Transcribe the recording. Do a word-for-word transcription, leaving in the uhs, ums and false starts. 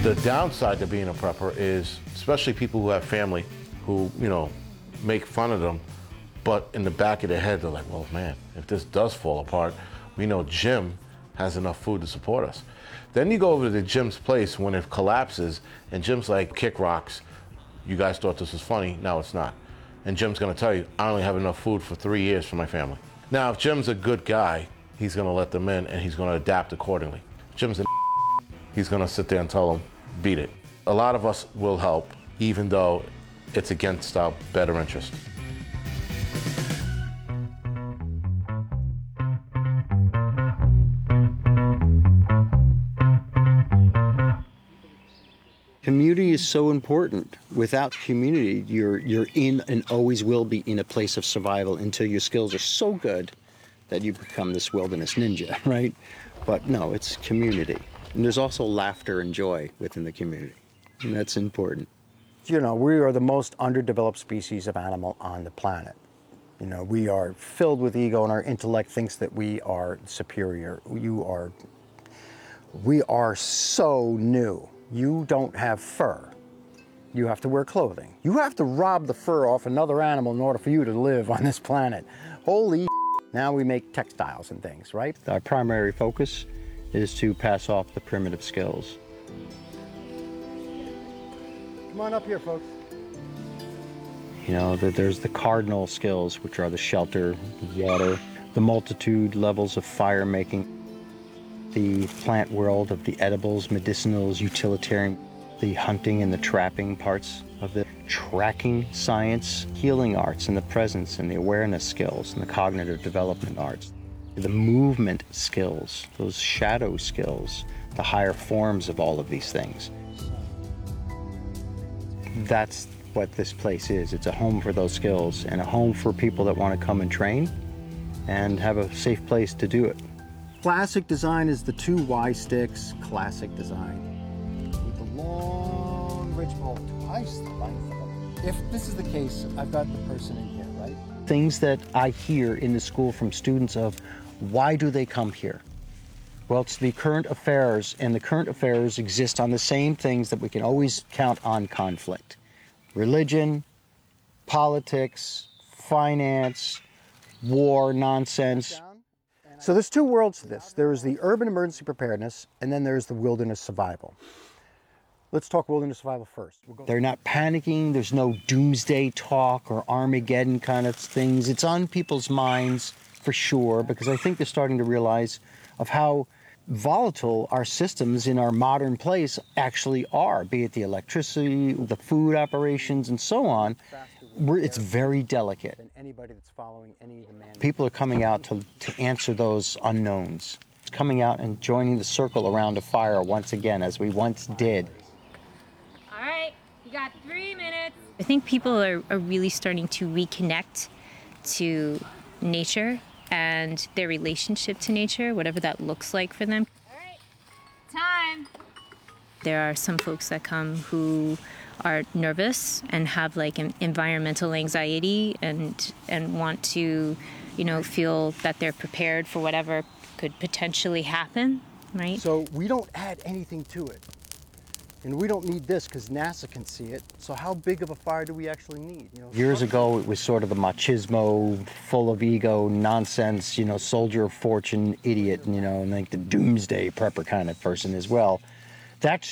The downside to being a prepper is, especially people who have family who, you know, make fun of them, but in the back of their head, they're like, well, man, if this does fall apart, we know Jim has enough food to support us. Then you go over to Jim's place when it collapses, and Jim's like, kick rocks. You guys thought this was funny, now it's not. And Jim's gonna tell you, I only have enough food for three years for my family. Now, if Jim's a good guy, he's gonna let them in and he's gonna adapt accordingly. If Jim's a he's gonna sit there and tell them, beat it. A lot of us will help, even though it's against our better interest. Community is so important. Without community, you're you're in and always will be in a place of survival until your skills are so good that you become this wilderness ninja, right? But no, it's community. And there's also laughter and joy within the community, and that's important. You know, we are the most underdeveloped species of animal on the planet. You know, we are filled with ego, and our intellect thinks that we are superior. You are, we are so new. You don't have fur. You have to wear clothing. You have to rob the fur off another animal in order for you to live on this planet. Holy now we make textiles and things, right? Our primary focus is to pass off the primitive skills. Come on up here, folks. You know, that there's the cardinal skills, which are the shelter, water, the multitude levels of fire making, the plant world of the edibles, medicinals, utilitarian, the hunting and the trapping parts of the tracking science, healing arts, and the presence and the awareness skills, and the cognitive development arts, the movement skills, those shadow skills, the higher forms of all of these things. That's what this place is. It's a home for those skills and a home for people that want to come and train and have a safe place to do it. Classic design is the two Y sticks, classic design. With the long ridge bolt, twice the length of them. If this is the case, I've got the person in here, right? Things that I hear in the school from students of, why do they come here? Well, it's the current affairs, and the current affairs exist on the same things that we can always count on conflict. Religion, politics, finance, war, nonsense. So there's two worlds to this. There's the urban emergency preparedness, and then there's the wilderness survival. Let's talk wilderness survival first. We'll go They're not panicking. There's no doomsday talk or Armageddon kind of things. It's on people's minds for sure, because I think they're starting to realize of how volatile our systems in our modern place actually are, be it the electricity, the food operations, and so on. We're, it's very delicate. Anybody that's following any of the man- People are coming out to, to answer those unknowns. Coming out and joining the circle around a fire once again, as we once did. All right, you got three minutes. I think people are, are really starting to reconnect to nature and their relationship to nature, whatever that looks like for them. All right, time. There are some folks that come who are nervous and have like an environmental anxiety and and want to, you know, feel that they're prepared for whatever could potentially happen, right? So we don't add anything to it. And we don't need this because NASA can see it. So how big of a fire do we actually need? You know, Years ago, it was sort of the machismo, full of ego, nonsense, you know, soldier of fortune, idiot, you know, and like the doomsday prepper kind of person as well. That's